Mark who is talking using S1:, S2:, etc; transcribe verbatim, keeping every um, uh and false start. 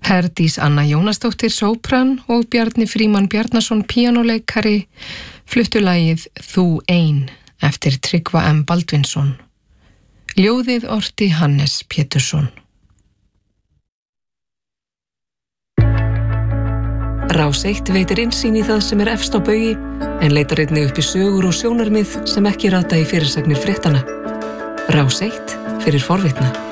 S1: Herdís Anna Jónasdóttir sópran og Bjarni Frímann Bjarnason píanóleikari fluttu lagið Þú ein eftir Tryggva M. Baldvinsson. Ljóðið orti Hannes Pétursson.
S2: Rás eitt veitir innsýn í það sem er efst á baugi en leitar einnig upp í sögur og sjónarmið sem ekki rata í fyrirsagnir fréttana. Rás eitt fyrir forvitna.